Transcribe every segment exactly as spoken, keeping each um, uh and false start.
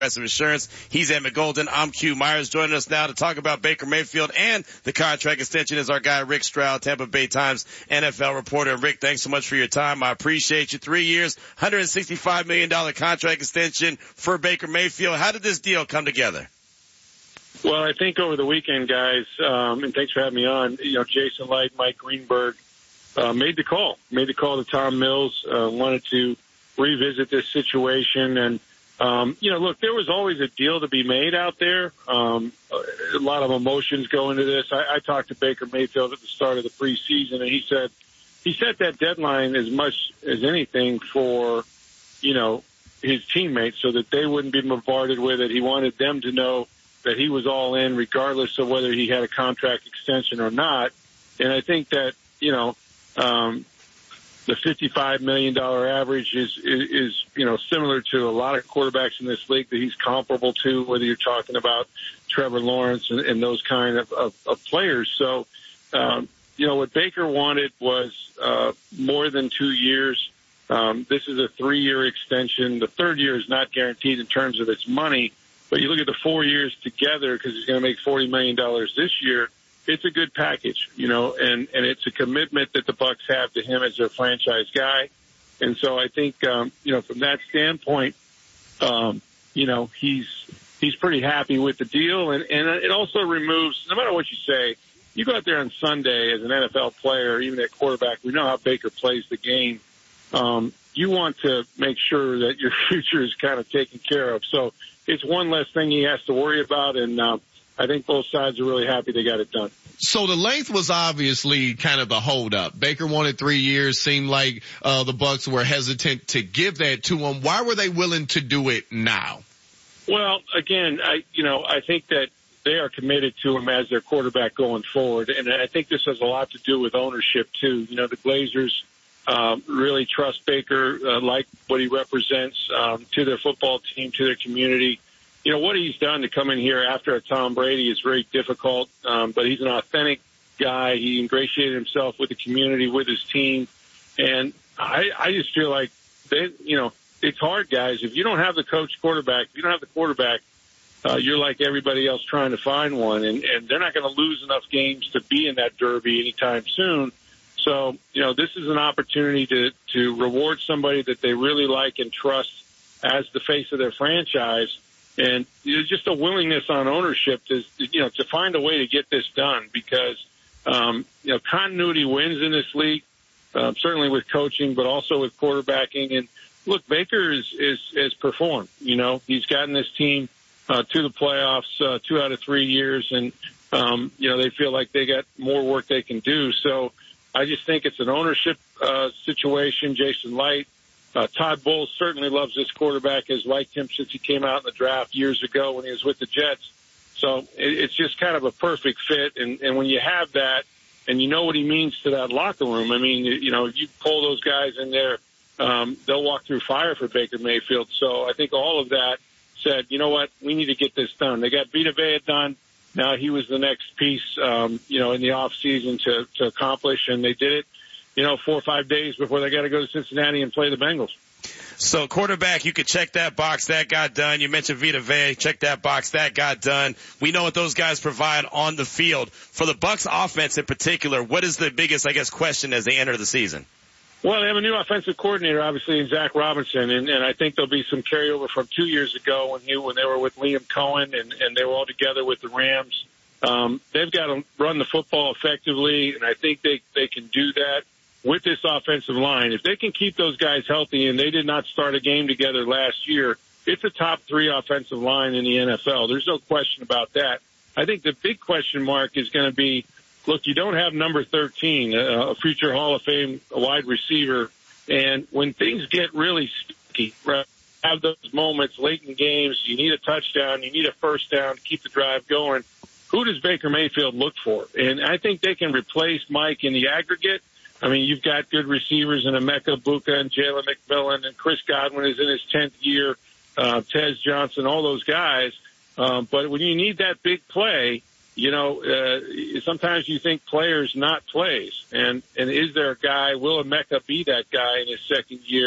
Progressive Insurance. He's Emmett Golden. I'm Q Myers. Joining us now to talk about Baker Mayfield and the contract extension is our guy Rick Stroud, Tampa Bay Times N F L reporter. Rick, thanks so much for your time. I appreciate you. Three years, one hundred sixty-five million dollars contract extension for Baker Mayfield. How did this deal come together? Well, I think over the weekend, guys, um, and thanks for having me on, you know, Jason Light, Mike Greenberg, uh, made the call, made the call to Tom Mills, uh, wanted to revisit this situation. And, um, you know, look, there was always a deal to be made out there. Um, a lot of emotions go into this. I, I talked to Baker Mayfield at the start of the preseason, and he said he set that deadline as much as anything for, you know, his teammates so that they wouldn't be bombarded with it. He wanted them to know that he was all in regardless of whether he had a contract extension or not. And I think that, you know, um, the fifty-five million dollars average is, is, is, you know, similar to a lot of quarterbacks in this league that he's comparable to, whether you're talking about Trevor Lawrence and, and those kind of, of, of players. So, um, you know, what Baker wanted was uh, more than two years. Um, this is a three-year extension. The third year is not guaranteed in terms of its money. But you look at the four years together, because he's going to make forty million dollars this year, it's a good package, you know, and, and it's a commitment that the Bucs have to him as their franchise guy. And so I think, um, you know, from that standpoint, um, you know, he's he's pretty happy with the deal. And, and it also removes, no matter what you say, you go out there on Sunday as an N F L player, even at quarterback, we know how Baker plays the game. Um, you want to make sure that your future is kind of taken care of. So it's one less thing he has to worry about, and uh, I think both sides are really happy they got it done. So the length was obviously kind of the holdup. Baker wanted three years. Seemed like uh, the Bucs were hesitant to give that to him. Why were they willing to do it now? Well, again, I you know I think that they are committed to him as their quarterback going forward, and I think this has a lot to do with ownership too. You know, the Glazers Um, really trust Baker, uh, like what he represents um, to their football team, to their community. You know, what he's done to come in here after a Tom Brady is very difficult, um, but he's an authentic guy. He ingratiated himself with the community, with his team. And I, I just feel like, they, you know, it's hard, guys. If you don't have the coach quarterback, if you don't have the quarterback, uh, you're like everybody else trying to find one. And, and they're not going to lose enough games to be in that derby anytime soon. So, you know, this is an opportunity to, to reward somebody that they really like and trust as the face of their franchise. And there's just a willingness on ownership to, you know, to find a way to get this done because, um, you know, continuity wins in this league, uh, certainly with coaching, but also with quarterbacking. And look, Baker is, is, has performed, you know, he's gotten this team, uh, to the playoffs, uh, two out of three years. And, um, you know, they feel like they got more work they can do. So, I just think it's an ownership uh, situation. Jason Light, uh, Todd Bowles certainly loves this quarterback, has liked him since he came out in the draft years ago when he was with the Jets. So it, it's just kind of a perfect fit. And, and when you have that and you know what he means to that locker room, I mean, you, you know, you pull those guys in there, um, they'll walk through fire for Baker Mayfield. So I think all of that said, you know what, we need to get this done. They got Vita Vea done. Now he was the next piece, um, you know, in the off season to, to accomplish, and they did it, you know, four or five days before they got to go to Cincinnati and play the Bengals. So quarterback, you could check that box. That got done. You mentioned Vita Vea. Check that box. That got done. We know what those guys provide on the field. For the Bucs offense in particular, what is the biggest, I guess, question as they enter the season? Well, they have a new offensive coordinator, obviously, in Zach Robinson, and, and I think there'll be some carryover from two years ago when he when they were with Liam Cohen and, and they were all together with the Rams. Um, they've got to run the football effectively, and I think they, they can do that with this offensive line. If they can keep those guys healthy, and they did not start a game together last year, it's a top three offensive line in the N F L. There's no question about that. I think the big question mark is going to be, look, you don't have number thirteen, a future Hall of Fame wide receiver. And when things get really sticky, right, have those moments late in games, you need a touchdown, you need a first down to keep the drive going. Who does Baker Mayfield look for? And I think they can replace Mike in the aggregate. I mean, you've got good receivers in Emeka Buka and Jalen McMillan, and Chris Godwin is in his tenth year, uh, Tez Johnson, all those guys. Um, but when you need that big play, you know, uh, sometimes you think players, not plays. And, and is there a guy, will Emeka be that guy in his second year?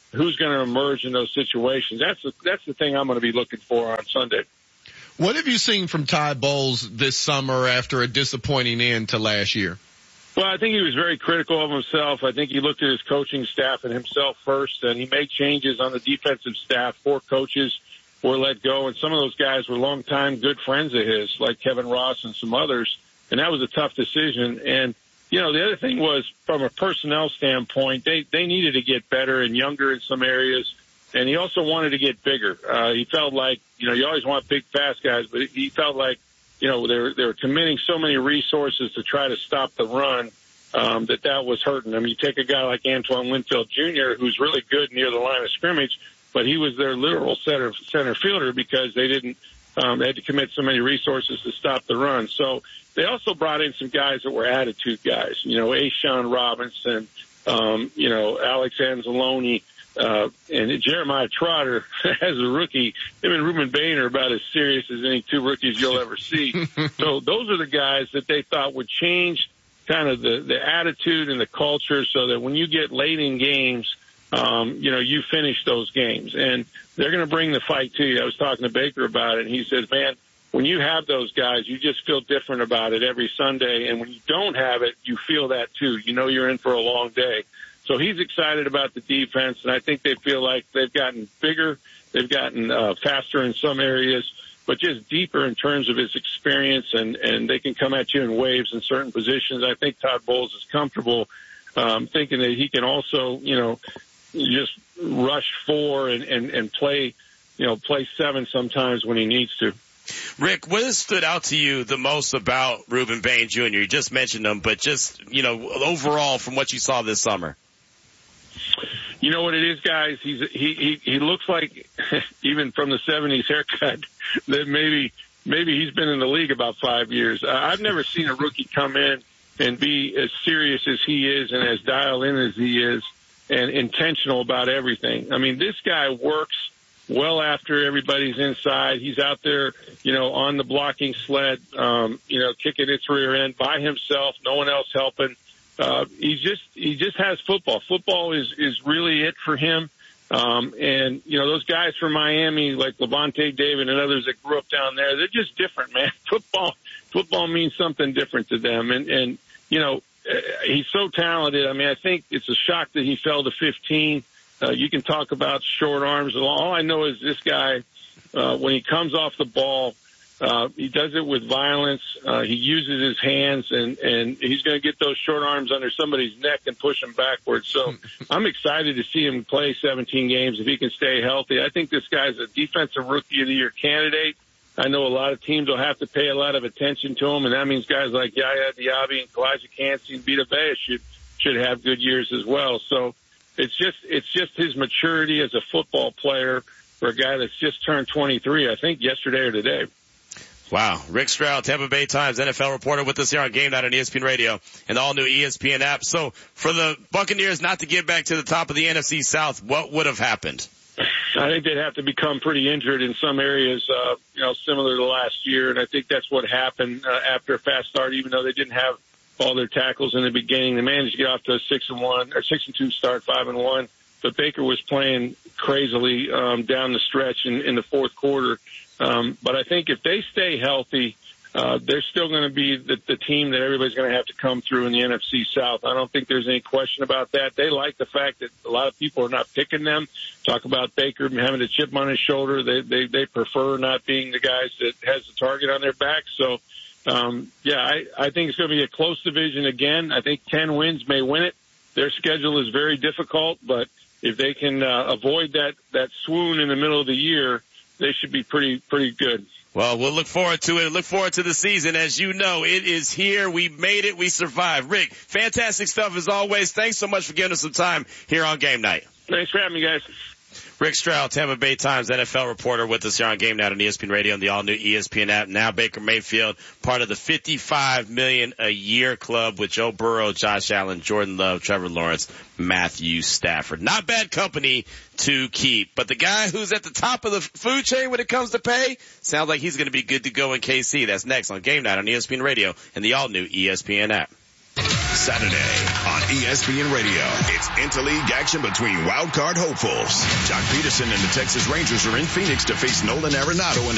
who's going to emerge in those situations. That's the, that's the thing I'm going to be looking for on Sunday. What have you seen from Todd Bowles this summer after a disappointing end to last year? Well, I think he was very critical of himself. I think he looked at his coaching staff and himself first, and he made changes on the defensive staff. Four coaches were let go, and some of those guys were longtime good friends of his, like Kevin Ross and some others, and that was a tough decision. And, you know, the other thing was, from a personnel standpoint, they, they needed to get better and younger in some areas, and he also wanted to get bigger. Uh, he felt like, you know, you always want big, fast guys, but he felt like, you know, they were, they were committing so many resources to try to stop the run, um, that that was hurting them. You take a guy like Antoine Winfield Junior, who's really good near the line of scrimmage, but he was their literal center, center fielder because they didn't, um, they had to commit so many resources to stop the run. So they also brought in some guys that were attitude guys, you know, A'Shawn Robinson, um, you know, Alex Anzalone, Uh, and Jeremiah Trotter, as a rookie, him and Ruben Bain are about as serious as any two rookies you'll ever see. So those are the guys that they thought would change kind of the, the attitude and the culture so that when you get late in games, um, you know, you finish those games. And they're going to bring the fight to you. I was talking to Baker about it, and he says, man, when you have those guys, you just feel different about it every Sunday. And when you don't have it, you feel that too. You know you're in for a long day. So he's excited about the defense, and I think they feel like they've gotten bigger, they've gotten uh, faster in some areas, but just deeper in terms of his experience, and, and they can come at you in waves in certain positions. I think Todd Bowles is comfortable um, thinking that he can also, you know, just rush four and, and, and play, you know, play seven sometimes when he needs to. Rick, what has stood out to you the most about Ruben Bain Junior? You just mentioned him, but just, you know, overall from what you saw this summer. You know what it is, guys? He's he he, he looks like, even from the seventies haircut, that maybe maybe he's been in the league about five years. Uh, I've never seen a rookie come in and be as serious as he is and as dialed in as he is and intentional about everything. I mean, this guy works well after everybody's inside. He's out there, you know, on the blocking sled, um, you know, kicking its rear end by himself, no one else helping. Uh, he just, he just has football. Football is, is really it for him. Um, and, you know, those guys from Miami, like Levante David and others that grew up down there, they're just different, man. Football, football means something different to them. And, and, you know, he's so talented. I mean, I think it's a shock that he fell to fifteen. Uh, you can talk about short arms. All I know is this guy, uh, when he comes off the ball, Uh, he does it with violence. Uh, he uses his hands, and, and he's going to get those short arms under somebody's neck and push them backwards. So I'm excited to see him play seventeen games if he can stay healthy. I think this guy's a defensive rookie of the year candidate. I know a lot of teams will have to pay a lot of attention to him, and that means guys like Yaya Diaby and Kalijah Kancey and Vita Vea should, should have good years as well. So it's just, it's just his maturity as a football player for a guy that's just turned twenty-three, I think yesterday or today. Wow. Rick Stroud, Tampa Bay Times, N F L reporter with us here on Game Night on E S P N Radio and the all-new E S P N app. So for the Buccaneers not to get back to the top of the N F C South, what would have happened? I think they'd have to become pretty injured in some areas, uh, you know, similar to last year. And I think that's what happened uh, after a fast start, even though they didn't have all their tackles in the beginning. They managed to get off to a six and one or six and two start, five and one. But Baker was playing crazily um, down the stretch in, in the fourth quarter. Um, but I think if they stay healthy, uh, they're still going to be the, the team that everybody's going to have to come through in the N F C South. I don't think there's any question about that. They like the fact that a lot of people are not picking them. Talk about Baker having a chip on his shoulder. They, they, they prefer not being the guys that has the target on their back. So, um, yeah, I, I think it's going to be a close division again. I think ten wins may win it. Their schedule is very difficult, but if they can uh, avoid that, that swoon in the middle of the year, they should be pretty, pretty good. Well, we'll look forward to it. Look forward to the season. As you know, it is here. We made it. We survived. Rick, fantastic stuff as always. Thanks so much for giving us some time here on Game Night. Thanks for having me, guys. Rick Stroud, Tampa Bay Times N F L reporter with us here on Game Night on E S P N Radio and the all-new E S P N app. Now Baker Mayfield, part of the fifty-five million dollars a year club with Joe Burrow, Josh Allen, Jordan Love, Trevor Lawrence, Matthew Stafford. Not bad company to keep. But the guy who's at the top of the food chain when it comes to pay, sounds like he's going to be good to go in K C. That's next on Game Night on E S P N Radio and the all-new E S P N app. Saturday on E S P N Radio. It's interleague action between wild card hopefuls. Jock Peterson and the Texas Rangers are in Phoenix to face Nolan Arenado and